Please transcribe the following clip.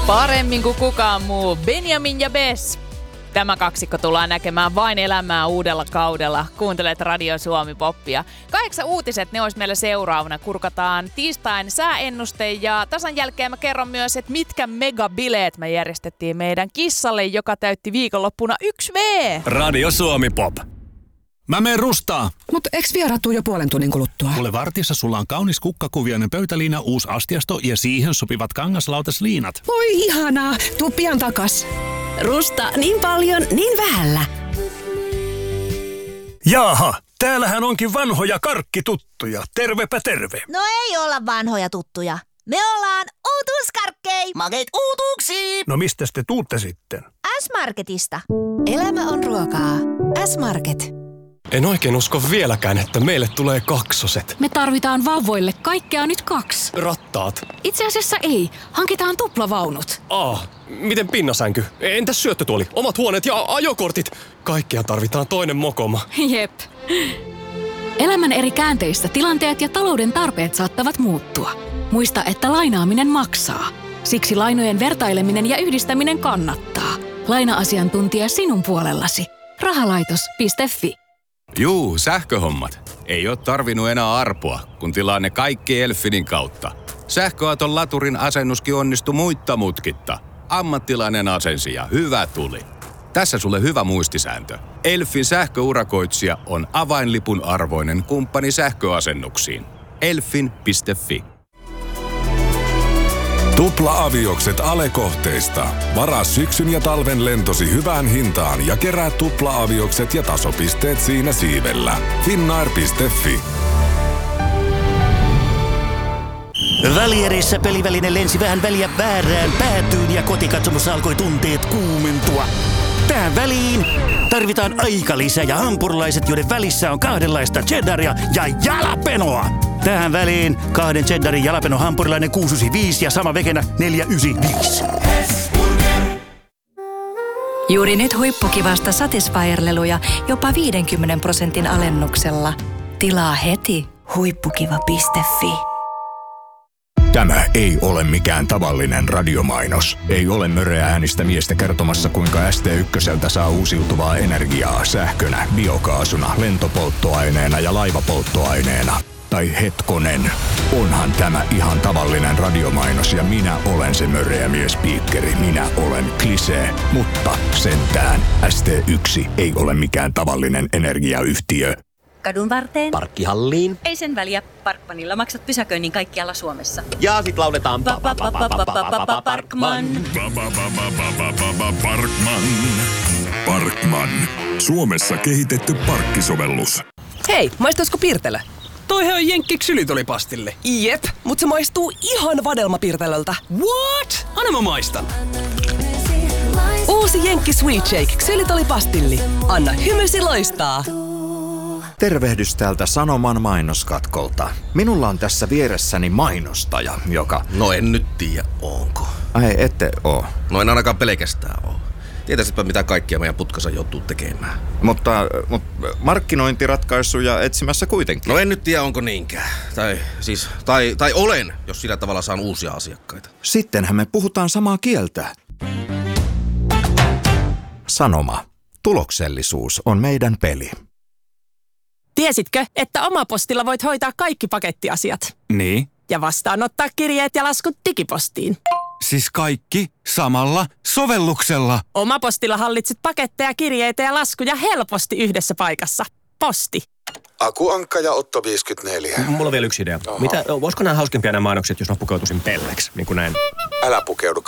Paremmin kuin kukaan muu. Benjamin ja Bess. Tämä kaksikko tullaan näkemään vain elämää uudella kaudella. Kuuntelet Radio Suomi Poppia. 8 uutiset, ne olisi meillä seuraavana. Kurkataan tiistain sääennuste ja tasan jälkeen mä kerron myös, että mitkä megabileet me järjestettiin meidän kissalle, joka täytti viikonloppuna 1V. Radio Suomi Pop. Mä meen rustaa. Mut eks vieraat tuu jo puolen tunnin kuluttua? Kuule, vartissa sulla on kaunis kukkakuvioinen pöytäliina, uusi astiasto ja siihen sopivat kangaslautasliinat. Oi ihanaa, tuu pian takas. Rusta niin paljon, niin vähällä. Jaaha, täällähän onkin vanhoja karkkituttuja. Tervepä terve. No ei olla vanhoja tuttuja. Me ollaan uutuuskarkkei. Makeet uutuuksiin. No mistäs te tuutte sitten? S-Marketista. Elämä on ruokaa. S-Market. En oikein usko vieläkään, että meille tulee kaksoset. Me tarvitaan vauvoille kaikkea nyt 2. Rattaat. Itse asiassa ei. Hankitaan tuplavaunut. Miten pinnasänky? Entäs syöttötuoli? Omat huoneet ja ajokortit? Kaikkea tarvitaan toinen mokoma. Jep. Elämän eri käänteissä tilanteet ja talouden tarpeet saattavat muuttua. Muista, että lainaaminen maksaa. Siksi lainojen vertaileminen ja yhdistäminen kannattaa. Laina-asiantuntija sinun puolellasi. Rahalaitos.fi. Juu, sähköhommat. Ei oo tarvinnut enää arpoa, kun tilaa ne kaikki Elfinin kautta. Sähköauton laturin asennuskin onnistui muitta mutkitta. Ammattilainen asensi ja hyvä tuli. Tässä sulle hyvä muistisääntö. Elfin sähköurakoitsija on avainlipun arvoinen kumppani sähköasennuksiin. Elfin.fi. Tupla-aviokset Ale-kohteista. Varaa syksyn ja talven lentosi hyvään hintaan ja kerää tupla-aviokset ja tasopisteet siinä siivellä. Finnair.fi. Välierissä peliväline lensi vähän väliä väärään päätyyn ja kotikatsomossa alkoi tunteet kuumentua. Tähän väliin tarvitaan aikalisä ja hampurilaiset, joiden välissä on kahdenlaista cheddaria ja jalapenoa. Tähän väliin 2 cheddarin jalapeno hampurilainen 695 ja sama vegenä 495. Juuri nyt huippukivasta Satisfyer-leluja jopa 50% alennuksella. Tilaa heti huippukiva.fi. Tämä ei ole mikään tavallinen radiomainos. Ei ole möreä äänistä miestä kertomassa, kuinka ST1 saa uusiutuvaa energiaa sähkönä, biokaasuna, lentopolttoaineena ja laivapolttoaineena. Tai hetkonen, onhan tämä ihan tavallinen radiomainos ja minä olen se möreä miespiikkeri. Minä olen Klisee, mutta sentään ST1 ei ole mikään tavallinen energiayhtiö. Kadun varteen. Parkkihalliin. Ei sen väliä. Parkmanilla maksat pysäköinnin kaikkialla Suomessa. Ja sit lauletaan Parkman. Parkman. Suomessa kehitetty parkkisovellus. Hei, maistaisiko Pirtelö? Toihan on jenkki ksylitolipastille. Jep, mut se maistuu ihan vadelmapirtelöltä. What? Anna mä maistan. Uusi jenkki Sweet Shake ksylitolipastilli. Anna hymysi loistaa. Tervehdys täältä Sanoman mainoskatkolta. Minulla on tässä vieressäni mainostaja, joka... No en nyt tiedä, onko. Ai, ette oo. No en ainakaan pelkästään oo. Tietäisitpä mitä kaikkia meidän putkassa joutuu tekemään. Mutta markkinointiratkaisuja etsimässä kuitenkin. No en nyt tiedä, onko niinkään. Tai olen, jos sillä tavalla saan uusia asiakkaita. Sittenhän me puhutaan samaa kieltä. Sanoma. Tuloksellisuus on meidän peli. Tiesitkö, että Omapostilla voit hoitaa kaikki pakettiasiat? Niin. Ja vastaanottaa kirjeet ja laskut digipostiin. Siis kaikki samalla sovelluksella. Omapostilla hallitset paketteja, kirjeitä ja laskuja helposti yhdessä paikassa. Posti. Aku Ankka ja Otto 54. Mulla on vielä yksi idea. Voisiko nämä hauskempia nämä mainokset, jos mä pukeutuisin pelleksi, niin kuin näin? Älä pukeudu